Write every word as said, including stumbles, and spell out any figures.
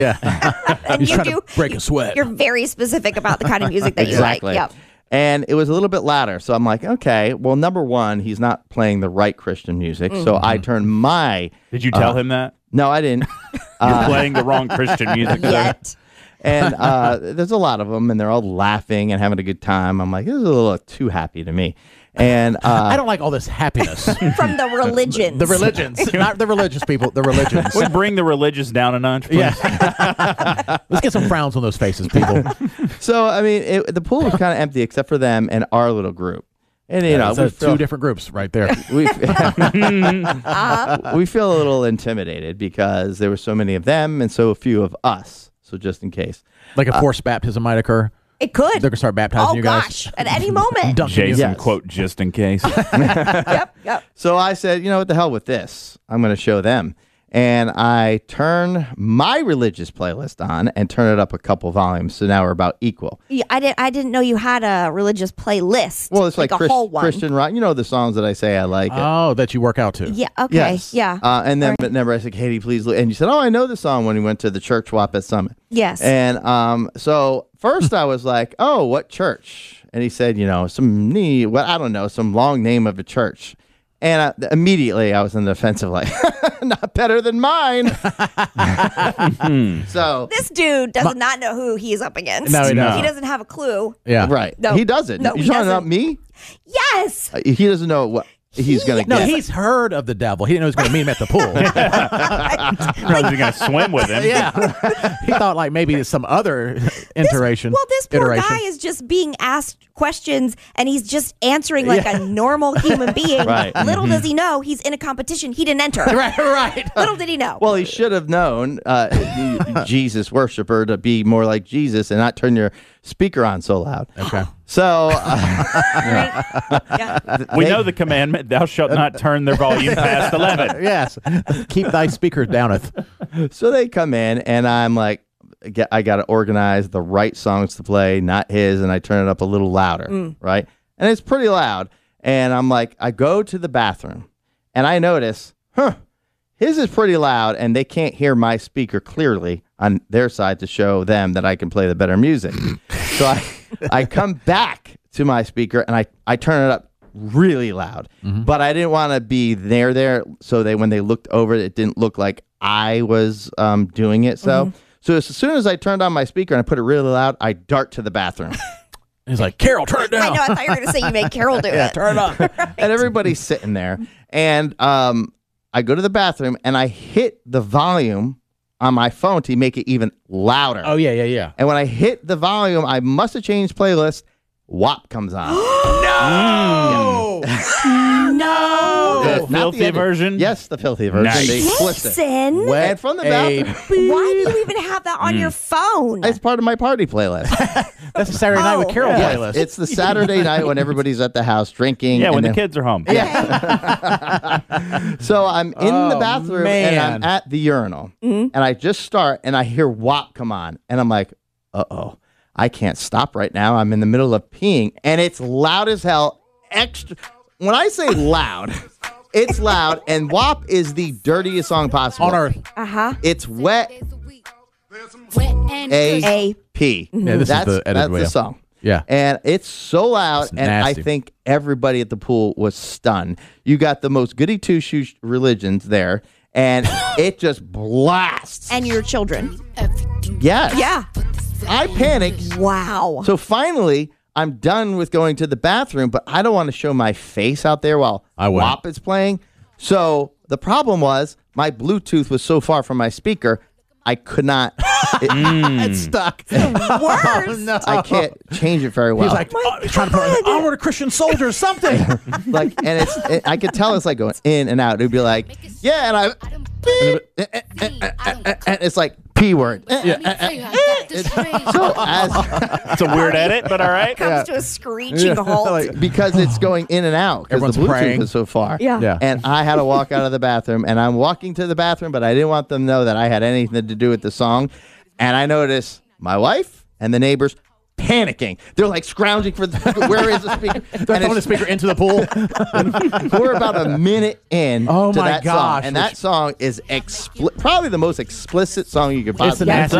Yeah. And He's you trying do to break a sweat. You're very specific about the kind of music that Exactly. you like. Yep. And it was a little bit louder. So I'm like, okay, well, number one, he's not playing the right Christian music. So I turned my... Did you tell uh, him that? No, I didn't. You're playing the wrong Christian music. sir. Yet. And uh, there's a lot of them, and they're all laughing and having a good time. I'm like, this is a little too happy to me. And uh, I don't like all this happiness. From the religions. The religions, not the religious people. The religions. We bring the religious down a notch, please. Yeah. Let's get some frowns on those faces, people. so, I mean, it, the pool was kind of empty except for them and our little group. And, you Yeah, know, so we two feel, different groups right there. we, we feel a little intimidated because there were so many of them and so few of us. So just in case. Like a forced baptism might occur. It could. They're going to start baptizing Oh, you guys. gosh. At any moment. Dunking you. Jason, Yes. quote, just in case. Yep. Yep. So I said, you know what the hell with this? I'm going to show them. And I turn my religious playlist on and turn it up a couple volumes. So now we're about equal. Yeah, I didn't. I didn't know you had a religious playlist. Well, it's like, a Chris- whole one. Christian rock. You know the songs that I say I like. Oh, that you work out to. Yeah. Okay. Yes. Yeah. Uh, and then, but never I said, Katie, please. Look. And you said, oh, I know the song when we went to the church swap at Summit. Yes. And um, so first I was like, oh, what church? And he said, you know, some knee, well, I don't know, some long name of a church. And I, immediately I was in the defensive, like, not better than mine. So, This dude does not know who he is up against. No, he doesn't. He doesn't have a clue. Yeah. right. No. He doesn't. No, You're he talking doesn't. about me? Yes. Uh, He doesn't know what he's going to No, get. he's heard of the devil. He didn't know he was going to meet him at the pool. Probably going to swim with him. Yeah. He thought like maybe it's some other iteration. Well, this poor iteration. guy is just being asked questions and he's just answering like a normal human being. Right. Little does he know he's in a competition he didn't enter. Right, right. Little did he know. Well, he should have known, uh, Jesus worshiper, to be more like Jesus and not turn your speaker on so loud. Okay. So, uh, Right? Yeah. We know the commandment, thou shalt not turn their volume past eleven. Yes. Keep thy speaker downeth. so they come in, and I'm like, get, I got to organize the right songs to play, not his, and I turn it up a little louder, right? And it's pretty loud. And I'm like, I go to the bathroom, and I notice, huh, his is pretty loud, and they can't hear my speaker clearly on their side to show them that I can play the better music. So I, I come back to my speaker, and I, I turn it up really loud. But I didn't want to be there there, so they when they looked over, it didn't look like I was um, doing it. So, so as soon as I turned on my speaker and I put it really loud, I dart to the bathroom. He's like, Carol, turn it I down. know. I thought you were going to say you made Carol do Yeah, it. turn it up. And everybody's sitting there. And um, I go to the bathroom and I hit the volume on my phone to make it even louder. Oh, yeah, yeah, yeah. And when I hit the volume, I must have changed playlist. W A P comes on. No! No! Not The the filthy edit. version? Yes, the filthy version. Nice. The explicit. Jason, And from the a- bathroom. why do you even have that on your phone? It's part of my party playlist. That's a Saturday Night with Oh. Carol Yes, playlist. it's the Saturday night when everybody's at the house drinking. Yeah, and when the then- kids are home. So I'm in Oh, the bathroom man. and I'm at the urinal, and I just start and I hear W A P come on, and I'm like, uh oh, I can't stop right now. I'm in the middle of peeing, and it's loud as hell. Extra. When I say loud, it's loud, and W A P is the dirtiest song possible On Earth. Uh huh. It's wet and A A. P. Yeah, this is that's, the edited that's video. the song. Yeah. And it's so loud, It's and I nasty. think everybody at the pool was stunned. You got the most goody two shoes religions there, and it just blasts. And your children. Yes. Yeah. I panicked. Wow. So finally, I'm done with going to the bathroom, but I don't want to show my face out there while I wouldn't. W A P is playing. So the problem was my Bluetooth was so far from my speaker, I could not. It, It's stuck. Oh, Worse. no. I can't change it very well. He's like, oh, he's trying to put like, onward, Christian soldier, something. like, and it's, it, I could tell it's like going in and out. It'd be like, yeah, and I, and it's like P word. Yeah. So as It's a weird edit, but all right. Comes to a screeching halt. Like, because it's going in and out because the Everyone's Bluetooth praying. is so far. Yeah. Yeah. And I had to walk out of the bathroom, and I'm walking to the bathroom, but I didn't want them to know that I had anything to do with the song. And I noticed my wife and the neighbors panicking. They're like scrounging for the speaker. Where is the speaker? They're throwing the speaker into the pool. We're about a minute in Oh to my that gosh. song, and that song is expli- probably the most explicit song you could It's possibly. an